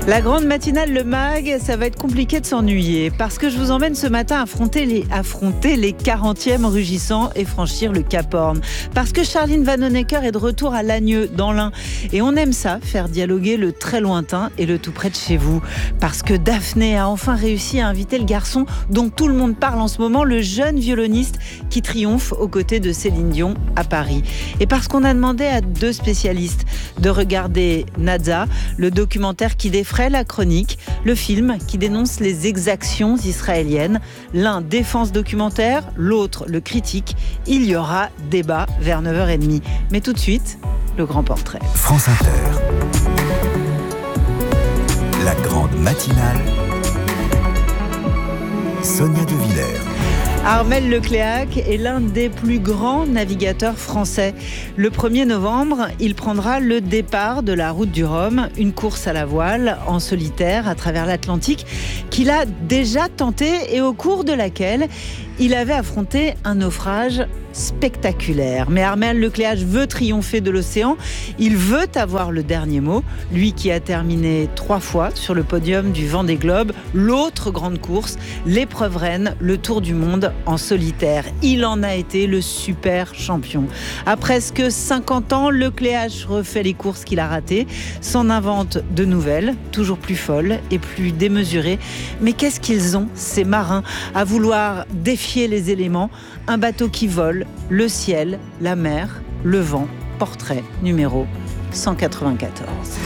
La grande matinale, le MAG, ça va être compliqué de s'ennuyer parce que je vous emmène ce matin affronter les 40e rugissants et franchir le Cap Horn. Parce que Charline Vanhoenacker est de retour à Lagneux, dans l'Ain. Et on aime ça, faire dialoguer le très lointain et le tout près de chez vous. Parce que Daphné a enfin réussi à inviter le garçon dont tout le monde parle en ce moment, le jeune violoniste qui triomphe aux côtés de Céline Dion à Paris. Et parce qu'on a demandé à 2 spécialistes de regarder Nadja, le documentaire qui défraie la chronique, le film qui dénonce les exactions israéliennes. L'un défense documentaire, l'autre le critique. Il y aura débat vers 9h30. Mais tout de suite, le grand portrait. France Inter. La grande matinale. Sonia De Villers. Armel Lecléac est l'un des plus grands navigateurs français. Le 1er novembre, il prendra le départ de la route du Rhum, une course à la voile en solitaire à travers l'Atlantique qu'il a déjà tenté et au cours de laquelle il avait affronté un naufrage spectaculaire. Mais Armel Lecléac veut triompher de l'océan. Il veut avoir le dernier mot. Lui qui a terminé 3 fois sur le podium du Vendée Globe, l'autre grande course, l'épreuve reine, le Tour du monde en solitaire. Il en a été le super champion. À presque 50 ans, Lecléac refait les courses qu'il a ratées, s'en invente de nouvelles, toujours plus folles et plus démesurées. Mais qu'est-ce qu'ils ont, ces marins, à vouloir défier les éléments? Un bateau qui vole, le ciel, la mer, le vent. Portrait numéro 194.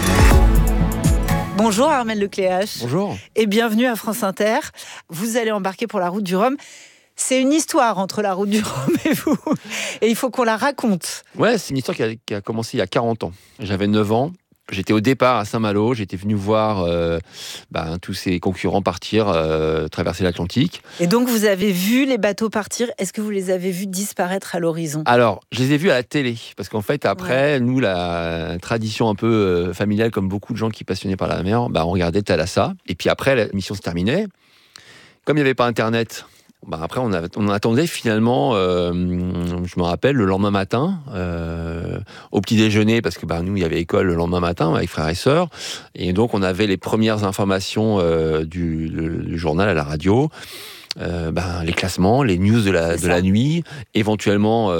Bonjour Armel Lecléac. Bonjour. Et bienvenue à France Inter. Vous allez embarquer pour la route du Rhum. C'est une histoire entre la route du Rhum et vous. Et il faut qu'on la raconte. Ouais, c'est une histoire qui a commencé il y a 40 ans. J'avais 9 ans. J'étais au départ à Saint-Malo, j'étais venu voir tous ces concurrents partir, traverser l'Atlantique. Et donc vous avez vu les bateaux partir, est-ce que vous les avez vus disparaître à l'horizon? Alors, je les ai vus à la télé, parce qu'en fait après, nous, la tradition un peu familiale, comme beaucoup de gens qui sont passionnés par la mer, on regardait Thalassa, et puis après la mission se terminait. Comme il n'y avait pas Internet, après on attendait finalement, je me rappelle, le lendemain matin, au petit déjeuner, parce que nous, il y avait école le lendemain matin avec frères et sœurs, et donc on avait les premières informations du journal à la radio, les classements, les news de la nuit, éventuellement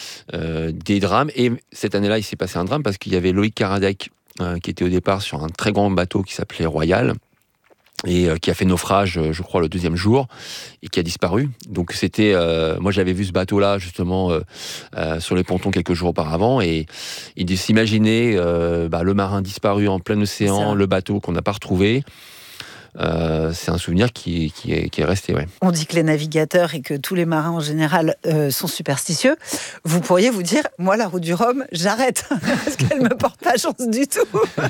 des drames. Et cette année-là, il s'est passé un drame parce qu'il y avait Loïc Caradec qui était au départ sur un très grand bateau qui s'appelait Royal, et qui a fait naufrage, je crois, le 2e jour, et qui a disparu. Donc c'était... moi, j'avais vu ce bateau-là, justement, sur les pontons quelques jours auparavant, et il s'imaginait le marin disparu en plein océan, le bateau qu'on n'a pas retrouvé. C'est un souvenir qui est resté, ouais. On dit que les navigateurs et que tous les marins en général sont superstitieux. Vous pourriez vous dire, moi, la route du Rhum, j'arrête, parce qu'elle me porte pas chance du tout.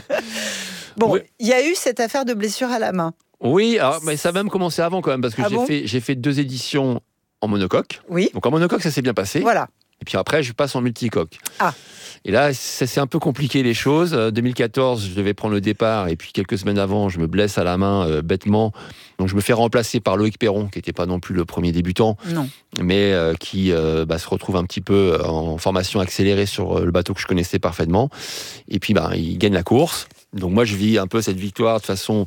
Bon, il y a eu cette affaire de blessure à la main. Oui, alors, mais ça va même commencer avant quand même, parce que j'ai fait 2 éditions en monocoque. Oui. Donc en monocoque, ça s'est bien passé. Voilà. Et puis après, je passe en multicoque. Ah. Et là, ça s'est un peu compliqué les choses. 2014, je devais prendre le départ, et puis quelques semaines avant, je me blesse à la main bêtement. Donc je me fais remplacer par Loïc Perron, qui n'était pas non plus le premier débutant, mais qui se retrouve un petit peu en formation accélérée sur le bateau que je connaissais parfaitement. Et puis il gagne la course. Donc moi, je vis un peu cette victoire de façon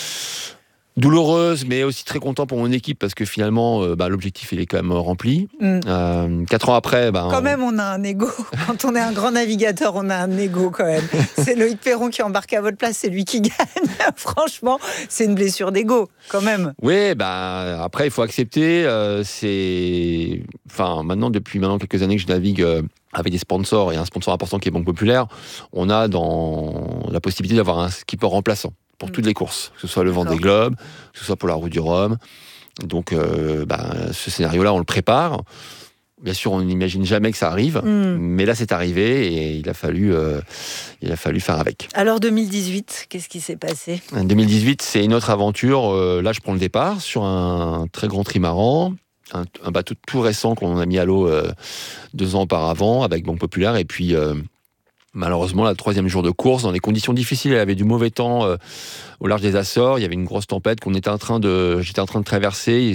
douloureuse, mais aussi très content pour mon équipe, parce que finalement, l'objectif, il est quand même rempli. 4 ans après... Quand même, on a un ego. Quand on est un grand navigateur, on a un ego quand même. C'est Loïc Perron qui embarque à votre place, c'est lui qui gagne. Franchement, c'est une blessure d'ego, quand même. Oui, après, il faut accepter. Maintenant, depuis quelques années que je navigue... avec des sponsors, et un sponsor important qui est Banque Populaire, on a la possibilité d'avoir un skipper remplaçant pour toutes les courses, que ce soit le Vendée Globe, que ce soit pour la route du Rhum. Donc, ce scénario-là, on le prépare. Bien sûr, on n'imagine jamais que ça arrive, mais là, c'est arrivé, et il a fallu faire avec. Alors, 2018, qu'est-ce qui s'est passé? 2018, c'est une autre aventure. Là, je prends le départ sur un très grand trimaran, un bateau tout récent qu'on a mis à l'eau 2 ans auparavant avec Banque Populaire, et puis malheureusement le 3e jour de course, dans des conditions difficiles, il y avait du mauvais temps au large des Açores, il y avait une grosse tempête j'étais en train de traverser, et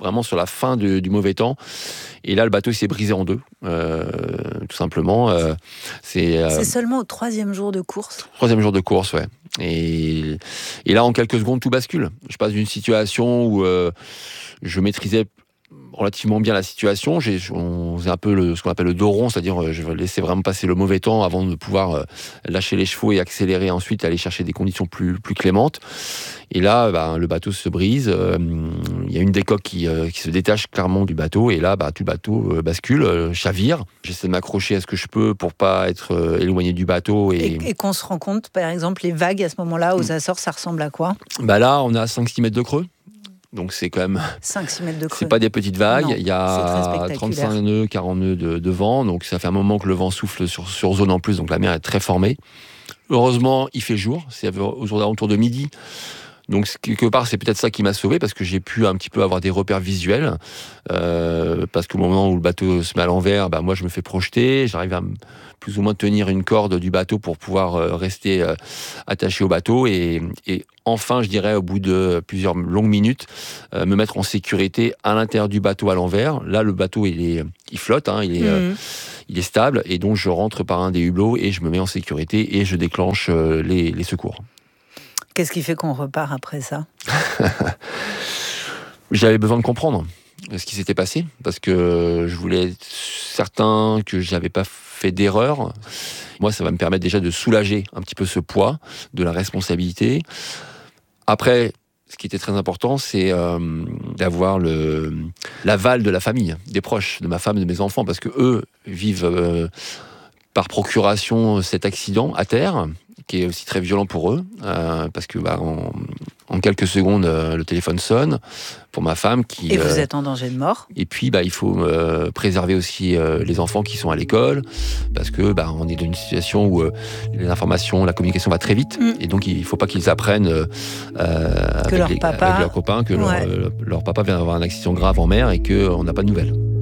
vraiment sur la fin du mauvais temps. Et là, le bateau s'est brisé en deux, tout simplement. C'est seulement au 3e jour de course. 3e jour de course, ouais. Et là, en quelques secondes, tout bascule. Je passe d'une situation où je maîtrisais relativement bien la situation. On faisait un peu ce qu'on appelle le dos rond, c'est-à-dire je laissais vraiment passer le mauvais temps avant de pouvoir lâcher les chevaux et accélérer ensuite, aller chercher des conditions plus clémentes. Et là, le bateau se brise. Il y a une des coques qui se détache clairement du bateau. Et là, tout le bateau bascule, chavire. J'essaie de m'accrocher à ce que je peux pour pas être éloigné du bateau. Et qu'on se rend compte, par exemple, les vagues à ce moment-là, aux Açores, ça ressemble à quoi ? Là, on a 5-6 mètres de creux. Donc c'est quand même... 5-6 mètres de creux. C'est pas des petites vagues. Non, il y a 35 nœuds, 40 nœuds de vent. Donc ça fait un moment que le vent souffle sur zone en plus. Donc la mer est très formée. Heureusement, il fait jour. C'est aux alentours de midi. Donc quelque part, c'est peut-être ça qui m'a sauvé, parce que j'ai pu un petit peu avoir des repères visuels. Parce qu'au moment où le bateau se met à l'envers, moi je me fais projeter. J'arrive à plus ou moins tenir une corde du bateau pour pouvoir rester attaché au bateau. Et enfin, je dirais, au bout de plusieurs longues minutes, me mettre en sécurité à l'intérieur du bateau à l'envers. Là, le bateau, il flotte, il est stable. Et donc, je rentre par un des hublots et je me mets en sécurité et je déclenche les secours. Qu'est-ce qui fait qu'on repart après ça ? J'avais besoin de comprendre ce qui s'était passé, parce que je voulais être certain que je n'avais pas fait d'erreur. Moi, ça va me permettre déjà de soulager un petit peu ce poids de la responsabilité. Après, ce qui était très important, c'est d'avoir l'aval de la famille, des proches, de ma femme, de mes enfants, parce que eux vivent par procuration cet accident à terre, qui est aussi très violent pour eux, parce que en quelques secondes, le téléphone sonne pour ma femme. Et vous êtes en danger de mort. Et puis, il faut préserver aussi les enfants qui sont à l'école, parce que on est dans une situation où les informations, la communication va très vite, et donc il ne faut pas qu'ils apprennent avec leurs copains que leur papa vient d'avoir un accident grave en mer et qu'on n'a pas de nouvelles.